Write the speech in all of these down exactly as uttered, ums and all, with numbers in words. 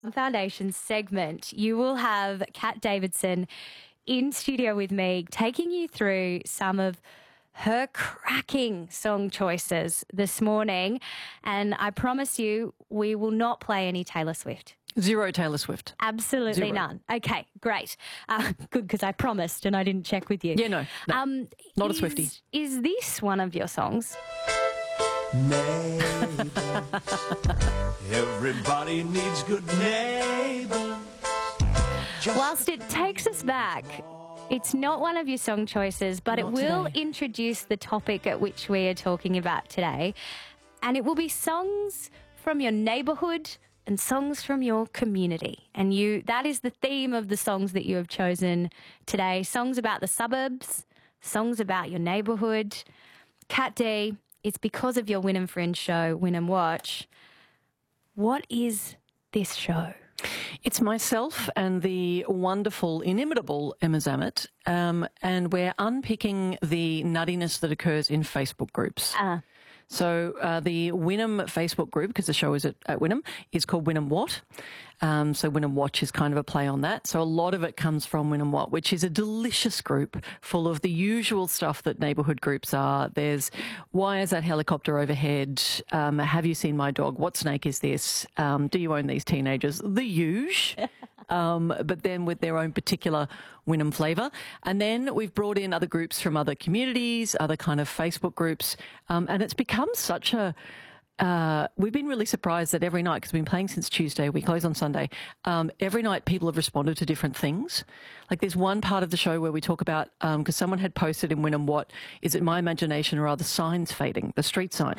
Foundation segment, you will have Kat Davidson in studio with me, taking you through some of her cracking song choices this morning. And I promise you, we will not play any Taylor Swift. Zero Taylor Swift. Absolutely Zero. none. Okay, great. Uh, good, because I promised and I didn't check with you. Yeah, no, no um, not is, a Swiftie. Is this one of your songs? Neighbors. Everybody needs good neighbors. Just Whilst it takes us back, it's not one of your song choices, but Not it will today. introduce the topic at which we are talking about today. And it will be songs from your neighbourhood and songs from your community. And you that is the theme of the songs that you have chosen today. Songs about the suburbs, songs about your neighbourhood. Kat D, it's because of your Wynnum Fringe show, Wynnum Watch. What is this show? It's myself and the wonderful, inimitable Emma Zammit, um, and we're unpicking the nuttiness that occurs in Facebook groups. Uh, So uh, the Wynnum Facebook group, because the show is at, at Wynnum, is called Wynnum What. Um, so Wynnum Watch is kind of a play on that. So a lot of it comes from Wynnum What, which is a delicious group full of the usual stuff that neighbourhood groups are. There's, why is that helicopter overhead? Um, have you seen my dog? What snake is this? Um, do you own these teenagers? The huge. Um, but then with their own particular Wynnum flavour. And then we've brought in other groups from other communities, other kind of Facebook groups. Um, and it's become such a... Uh, we've been really surprised that every night, because we've been playing since Tuesday, we close on Sunday, um, every night people have responded to different things. Like there's one part of the show where we talk about, because um, someone had posted in Wynnum What, is it my imagination or are the signs fading, the street signs?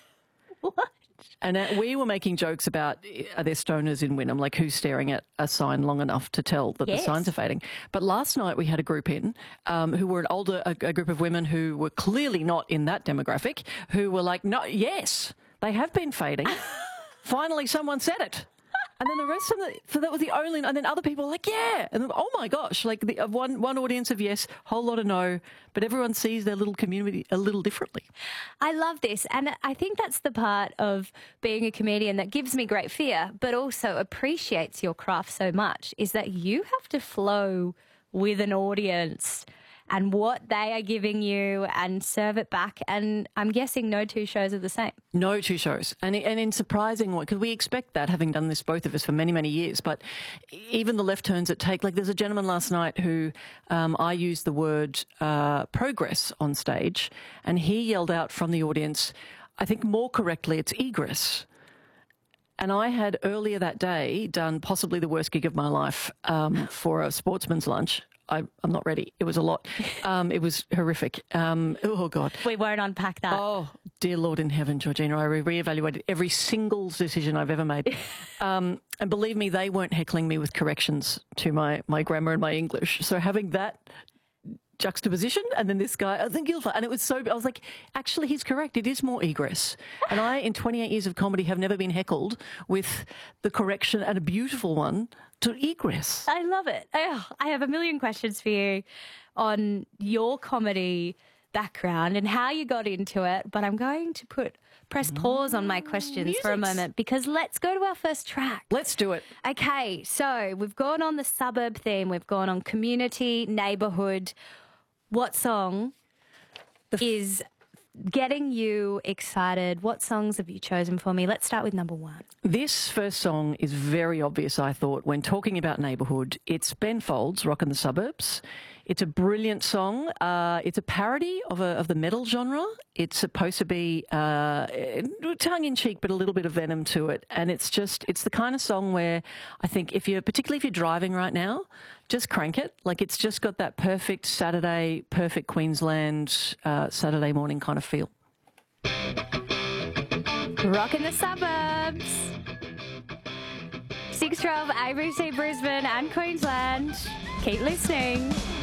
what? And uh, we were making jokes about, are there stoners in Wynnum? Like who's staring at a sign long enough to tell that Yes. the signs are fading? But last night we had a group in um, who were an older, a, a group of women who were clearly not in that demographic, who were like, no, yes, they have been fading. Finally, someone said it. And then the rest of the, so that was the only, and then other people were like, yeah. And then, oh my gosh, like the, of one, one audience of yes, whole lot of no, but everyone sees their little community a little differently. I love this. And I think that's the part of being a comedian that gives me great fear, but also appreciates your craft so much, is that you have to flow with an audience and what they are giving you and serve it back. And I'm guessing no two shows are the same. No two shows. And, and in surprising way, because we expect that, having done this, both of us, for many, many years, but even the left turns it take, like there's a gentleman last night who um, I used the word uh, progress on stage, and he yelled out from the audience, I think more correctly, it's egress. And I had earlier that day done possibly the worst gig of my life um, for a sportsman's lunch. I, I'm not ready. It was a lot. Um, it was horrific. Um, oh, God. We won't unpack that. Oh, dear Lord in heaven, Georgina, I re- reevaluated every single decision I've ever made. Um, and believe me, they weren't heckling me with corrections to my, my grammar and my English. So having that juxtaposition, and then this guy, I think you'll find, and it was so, I was like, actually, he's correct. It is more egress. And I, in twenty-eight years of comedy, have never been heckled with the correction, and a beautiful one, to egress. I love it. Oh, I have a million questions for you on your comedy background and how you got into it, but I'm going to put press pause on my questions for a Music's- moment, because let's go to our first track. Let's do it. Okay, so we've gone on the suburb theme, we've gone on community, neighbourhood. What song is getting you excited? What songs have you chosen for me? Let's start with number one. This first song is very obvious, I thought, when talking about neighbourhood. It's Ben Folds, Rockin' the Suburbs. It's a brilliant song. Uh, it's a parody of, a, of the metal genre. It's supposed to be uh, tongue-in-cheek, but a little bit of venom to it. And it's just, it's the kind of song where I think if you're, particularly if you're driving right now, just crank it. Like it's just got that perfect Saturday, perfect Queensland uh, Saturday morning kind of feel. Rockin' the Suburbs. six twelve A B C Brisbane and Queensland. Keep listening.